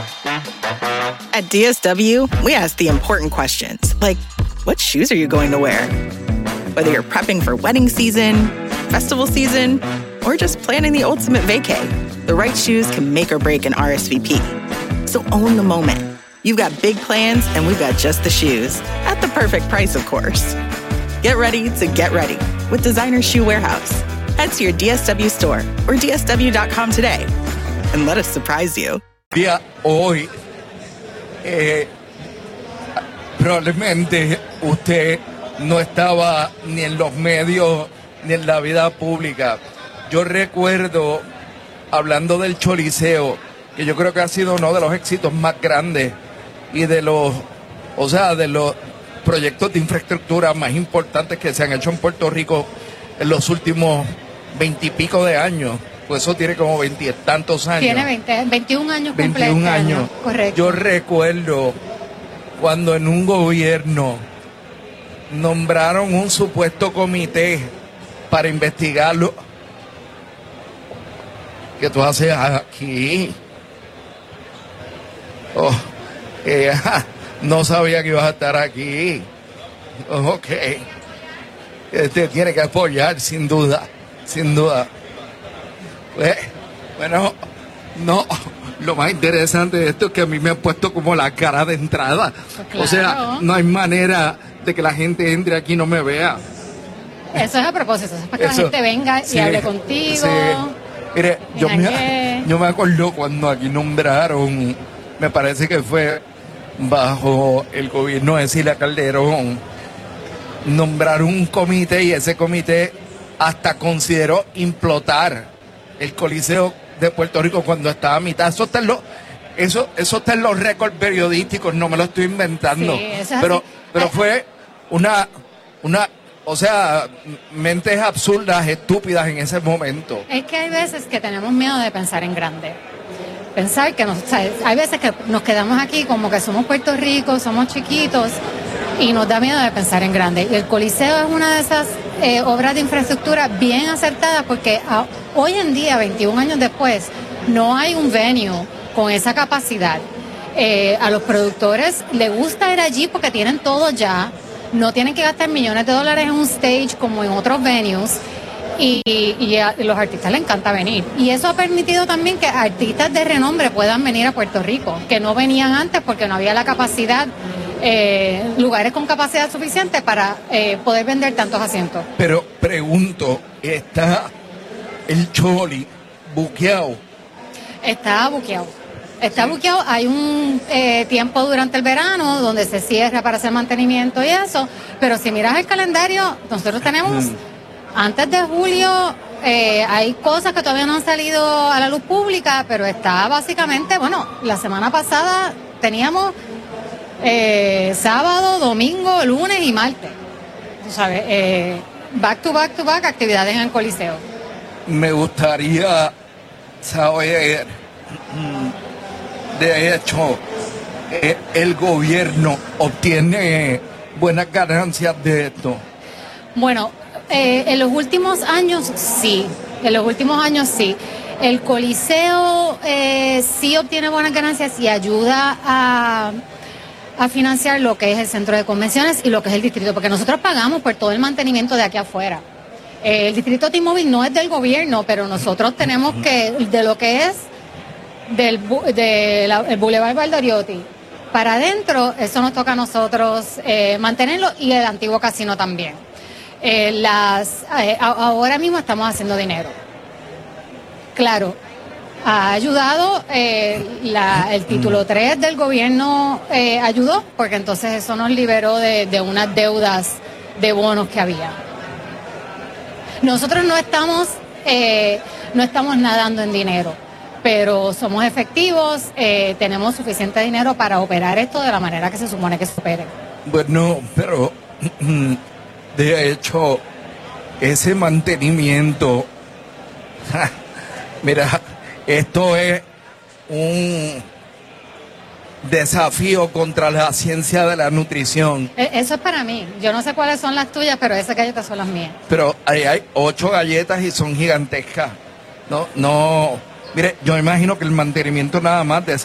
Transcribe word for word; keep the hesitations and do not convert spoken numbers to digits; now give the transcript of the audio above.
At D S W, we ask the important questions, like, what shoes are you going to wear? Whether you're prepping for wedding season, festival season, or just planning the ultimate vacay, the right shoes can make or break an R S V P. So own the moment. You've got big plans, and we've got just the shoes. At the perfect price, of course. Get ready to get ready with Designer Shoe Warehouse. Head to your D S W store or D S W dot com today and let us surprise you. Día hoy, eh, probablemente usted no estaba ni en los medios ni en la vida pública. Yo recuerdo, hablando del Choliseo, que yo creo que ha sido uno de los éxitos más grandes y de los, o sea, de los proyectos de infraestructura más importantes que se han hecho en Puerto Rico en los últimos veintipico de años. Pues eso tiene como veintitantos años. Tiene veinte, veintiún años completos. veintiún años. Correcto. Yo recuerdo cuando en un gobierno nombraron un supuesto comité para investigarlo. ¿Qué tú haces aquí? Oh, eh, no sabía que ibas a estar aquí. Ok. Te tiene que apoyar, sin duda, sin duda. Pues, bueno, no, lo más interesante de esto es que a mí me han puesto como la cara de entrada. Pues claro. O sea, no hay manera de que la gente entre aquí y no me vea. Eso es a propósito, eso es para que Eso, la gente venga y sí, hable contigo. Sí. Mire, yo Mira me, que- yo me acuerdo cuando aquí nombraron, me parece que fue bajo el gobierno de Sila Calderón, nombraron un comité y ese comité hasta consideró implotar el Coliseo de Puerto Rico cuando estaba a mitad. Eso está en los, eso, eso está en los récords periodísticos, no me lo estoy inventando. Sí, eso es pero, así. pero Ay, fue una, una, o sea, mentes absurdas, estúpidas en ese momento. Es que hay veces que tenemos miedo de pensar en grande. Pensar que nos, o sea, hay veces que nos quedamos aquí como que somos Puerto Rico, somos chiquitos y nos da miedo de pensar en grande. Y el Coliseo es una de esas eh, obras de infraestructura bien acertadas porque a, hoy en día, veintiún años después, no hay un venue con esa capacidad. Eh, a los productores les gusta ir allí porque tienen todo ya, no tienen que gastar millones de dólares en un stage como en otros venues. Y, y a los artistas les encanta venir. Y eso ha permitido también que artistas de renombre puedan venir a Puerto Rico, que no venían antes porque no había la capacidad, eh, lugares con capacidad suficiente para eh, poder vender tantos asientos. Pero pregunto, ¿está el Choli buqueado? Está buqueado. Está buqueado. Hay un eh, tiempo durante el verano donde se cierra para hacer mantenimiento y eso. Pero si miras el calendario, nosotros tenemos... Mm. Antes de julio eh, hay cosas que todavía no han salido a la luz pública, pero está básicamente, bueno, la semana pasada teníamos eh, sábado, domingo, lunes y martes. Tú sabes, eh, back to back to back actividades en el Coliseo. Me gustaría saber, de hecho, eh, el gobierno obtiene buenas ganancias de esto. Bueno, eh, en los últimos años sí, en los últimos años sí. El Coliseo eh, sí obtiene buenas ganancias y ayuda a, a financiar lo que es el centro de convenciones y lo que es el distrito, porque nosotros pagamos por todo el mantenimiento de aquí afuera. Eh, el distrito T-Mobile no es del gobierno, pero nosotros tenemos que, de lo que es del bu- de la- el Boulevard Valdoriotti para adentro, eso nos toca a nosotros eh, mantenerlo y el antiguo casino también. Eh, las, eh, a- ahora mismo estamos haciendo dinero. Claro, ha ayudado, eh, la, el título tres del gobierno eh, ayudó, porque entonces eso nos liberó de, de unas deudas de bonos que había. Nosotros no estamos, eh, no estamos nadando en dinero, pero somos efectivos, eh, tenemos suficiente dinero para operar esto de la manera que se supone que se opere. Bueno, pero de hecho, ese mantenimiento, ja, mira, esto es un desafío contra la ciencia de la nutrición. Eh, Eso es para mí. Yo no sé cuáles son las tuyas, pero esas galletas son las mías. Pero ahí hay ocho galletas y son gigantescas. No, no. Mire, yo imagino que el mantenimiento nada más de